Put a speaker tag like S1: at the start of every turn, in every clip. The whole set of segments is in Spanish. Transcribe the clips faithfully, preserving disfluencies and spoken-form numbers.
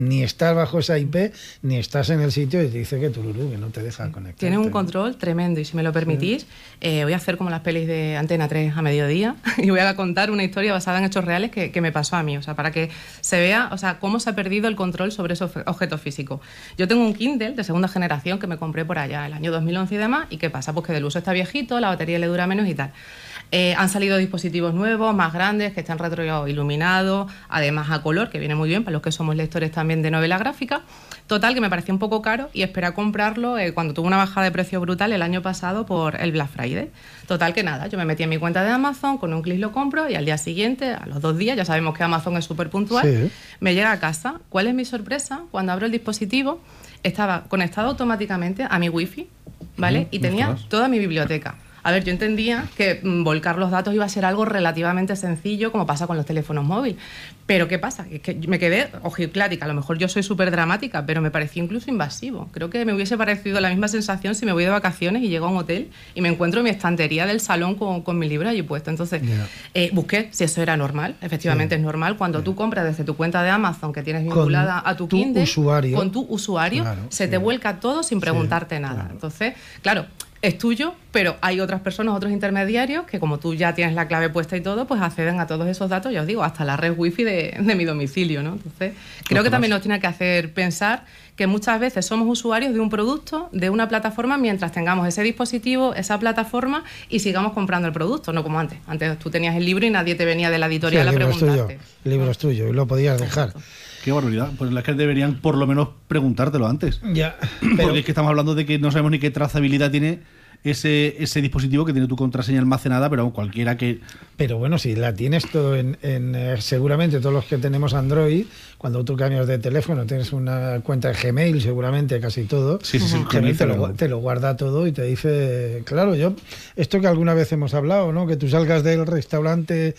S1: ni estás bajo esa I P, ni estás en el sitio y te dice que tururú, que no te deja conectar.
S2: Tiene un control tremendo y si me lo permitís, sí. eh, voy a hacer como las pelis de Antena tres a mediodía y voy a contar una historia basada en hechos reales que, que me pasó a mí, o sea, para que se vea, o sea, cómo se ha perdido el control sobre esos objetos físicos. Yo tengo un Kindle de segunda generación que me compré por allá el año dos mil once y demás, y ¿qué pasa? Pues que del uso está viejito, la batería le dura menos y tal. Eh, han salido dispositivos nuevos, más grandes, que están retroiluminados, además a color, que viene muy bien para los que somos lectores también de novela gráfica. Total, que me pareció un poco caro y esperé a comprarlo eh, cuando tuvo una bajada de precio brutal el año pasado por el Black Friday. Total, que nada, yo me metí en mi cuenta de Amazon, con un clic lo compro y al día siguiente, a los dos días, ya sabemos que Amazon es súper puntual, sí. me llega a casa. ¿Cuál es mi sorpresa? Cuando abro el dispositivo, estaba conectado automáticamente a mi wifi, ¿vale? Y tenía toda mi biblioteca. A ver, yo entendía que mm, volcar los datos iba a ser algo relativamente sencillo, como pasa con los teléfonos móviles. Pero ¿qué pasa? Es que me quedé ojiplática. A lo mejor yo soy súper dramática, pero me pareció incluso invasivo. Creo que me hubiese parecido la misma sensación si me voy de vacaciones y llego a un hotel y me encuentro mi estantería del salón con, con mi libro allí puesto. Entonces, yeah. eh, busqué si eso era normal. Efectivamente, sí. es normal. Cuando sí. tú compras desde tu cuenta de Amazon, que tienes vinculada
S1: con
S2: a tu,
S1: tu
S2: Kindle,
S1: usuario.
S2: con tu usuario, claro, se sí. te vuelca todo sin preguntarte sí, nada. Claro. Entonces, claro, es tuyo, pero hay otras personas, otros intermediarios que, como tú ya tienes la clave puesta y todo, pues acceden a todos esos datos, ya os digo, hasta la red wifi de, de mi domicilio, ¿no? Entonces, creo que también nos tiene que hacer pensar que muchas veces somos usuarios de un producto, de una plataforma, mientras tengamos ese dispositivo, esa plataforma, y sigamos comprando el producto, no como antes. Antes tú tenías el libro y nadie te venía de la editorial sí, a preguntarte.
S1: El libro es tuyo y lo podías dejar.
S3: Exacto. Qué barbaridad. Pues las que deberían por lo menos preguntártelo antes. Ya. Pero... Porque es que estamos hablando de que no sabemos ni qué trazabilidad tiene ese, ese dispositivo que tiene tu contraseña almacenada, pero cualquiera que...
S1: Pero bueno, si la tienes todo en, en eh, seguramente todos los que tenemos Android, cuando tú cambias de teléfono tienes una cuenta de Gmail, seguramente casi todo,
S3: sí, sí, sí,
S1: uh-huh. Gmail te, lo, te lo guarda todo y te dice, claro, yo, esto que alguna vez hemos hablado, ¿no? Que tú salgas del restaurante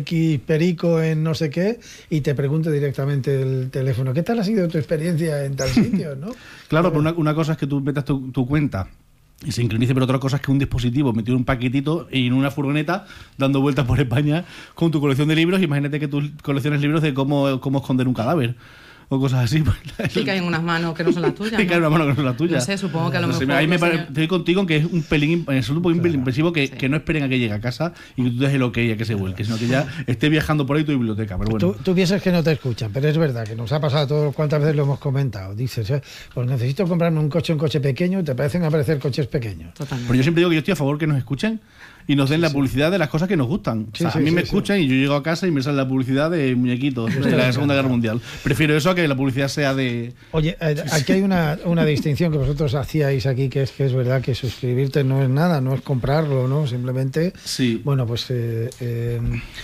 S1: X Perico en no sé qué y te pregunte directamente el teléfono, ¿qué tal ha sido tu experiencia en tal sitio, ¿no?
S3: Claro, pero una, una cosa es que tú metas tu, tu cuenta y se sincronice, pero otra cosa es que un dispositivo metido en un paquetito y en una furgoneta dando vueltas por España con tu colección de libros. Imagínate que tú colecciones libros de cómo, cómo esconder un cadáver o cosas así.
S2: Y caen unas manos que no son las tuyas, ¿no?
S3: Y caen unas manos que no son las tuyas.
S2: No sé, supongo que a lo
S3: no
S2: mejor...
S3: Sé, ahí me
S2: no
S3: pare, estoy contigo en que es un pelín, es un poco claro. impresivo que, sí. que no esperen a que llegue a casa y que tú des el ok a que se vuelque, sino que ya esté viajando por ahí tu biblioteca. Pero bueno.
S1: Tú, tú piensas que no te escuchan, pero es verdad que nos ha pasado todo, cuántas veces lo hemos comentado. Dices, eh, pues necesito comprarme un coche, un coche pequeño, y te parecen aparecer coches pequeños.
S3: Totalmente. Pero yo siempre digo que yo estoy a favor que nos escuchen y nos den sí, la publicidad sí. de las cosas que nos gustan. Sí, o sea, sí, a mí sí, me sí, escuchan sí. y yo llego a casa y me sale la publicidad de muñequitos de la Segunda Guerra Mundial. Prefiero eso a que la publicidad sea de...
S1: Oye, aquí hay una, una distinción que vosotros hacíais aquí, que es que es verdad que suscribirte no es nada, no es comprarlo, ¿no? Simplemente...
S3: Sí.
S1: Bueno, pues... Eh, eh,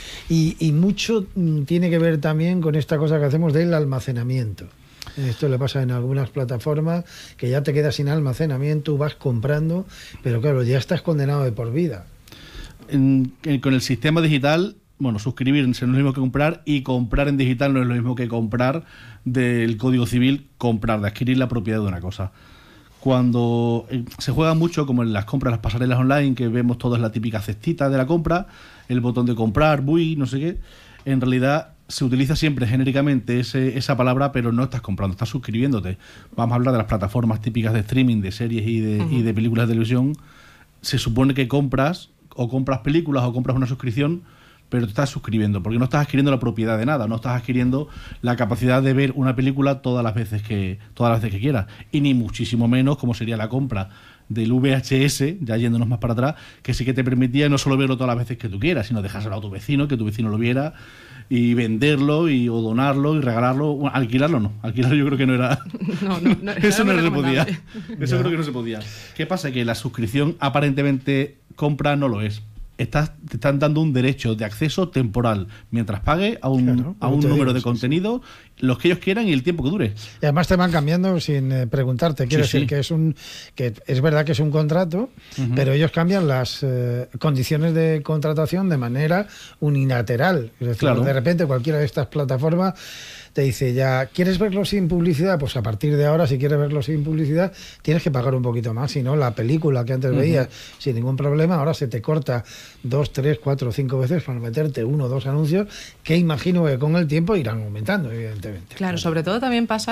S1: y, y mucho tiene que ver también con esta cosa que hacemos del almacenamiento. Esto le pasa en algunas plataformas, que ya te quedas sin almacenamiento, vas comprando, pero claro, ya estás condenado de por vida.
S3: En, en, con el sistema digital, bueno, suscribirse no es lo mismo que comprar, y comprar en digital no es lo mismo que comprar del Código Civil, comprar, de adquirir la propiedad de una cosa. Cuando eh, se juega mucho, como en las compras, las pasarelas online, que vemos todas la típica cestita de la compra, el botón de comprar, bui, no sé qué, en realidad se utiliza siempre genéricamente ese, esa palabra, pero no estás comprando, estás suscribiéndote. Vamos a hablar de las plataformas típicas de streaming, de series y de, uh-huh. y de películas de televisión. Se supone que compras, o compras películas, o compras una suscripción, pero te estás suscribiendo, porque no estás adquiriendo la propiedad de nada, no estás adquiriendo la capacidad de ver una película todas las veces que, todas las veces que quieras, y ni muchísimo menos como sería la compra del V H S, ya yéndonos más para atrás, que sí que te permitía no solo verlo todas las veces que tú quieras, sino dejárselo a tu vecino, que tu vecino lo viera, y venderlo, y, o donarlo, y regalarlo, bueno, alquilarlo no, alquilarlo yo creo que no era...
S2: No, no, no,
S3: eso no se podía, eso creo que no se podía. ¿Qué pasa? Que la suscripción aparentemente compra no lo es. Estás, te están dando un derecho de acceso temporal mientras pague a un, claro, a un número digo, de sí, contenidos, sí. los que ellos quieran y el tiempo que dure.
S1: Y además te van cambiando sin eh, preguntarte. Quiero sí, decir sí. que es un que es verdad que es un contrato, uh-huh. pero ellos cambian las eh, condiciones de contratación de manera unilateral. Es decir, claro. de repente cualquiera de estas plataformas te dice ya, ¿quieres verlo sin publicidad? Pues a partir de ahora, si quieres verlo sin publicidad, tienes que pagar un poquito más. Si no, la película que antes uh-huh. veías sin ningún problema, ahora se te corta dos, tres, cuatro, cinco veces para meterte uno o dos anuncios, que imagino que con el tiempo irán aumentando, evidentemente. evidentemente.
S2: Claro, claro, sobre todo también pasa